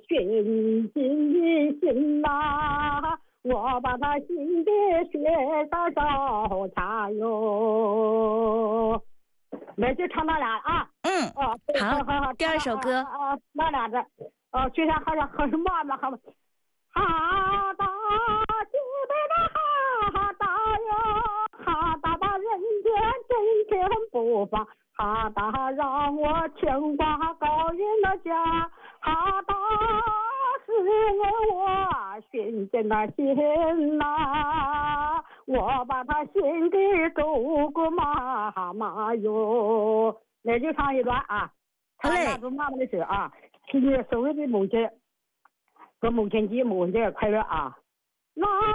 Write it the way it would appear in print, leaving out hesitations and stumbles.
寻进心呐，我把他心的血上烧茶哟。那就唱那俩啊。 好，第二首歌那俩的，就像好像很慢嘛，哈达西北的哈达哟，哈达把人间真情不放，哈达让我牵挂高人的家，哈达是我寻见的心呐，我把他心给走过妈妈哟。那就唱一段啊。 好嘞。 他妈妈的事啊，今天所有的母亲和母亲节快乐啊。那